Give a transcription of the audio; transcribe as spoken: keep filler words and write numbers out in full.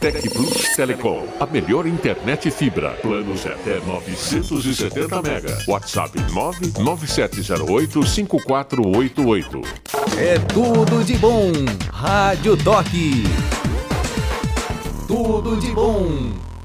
Tec Plus Telecom, a melhor internet fibra. Planos até novecentos e setenta mega. WhatsApp nove nove sete zero oito cinco quatro oito oito. É tudo de bom. Rádio Toque. Tudo de bom.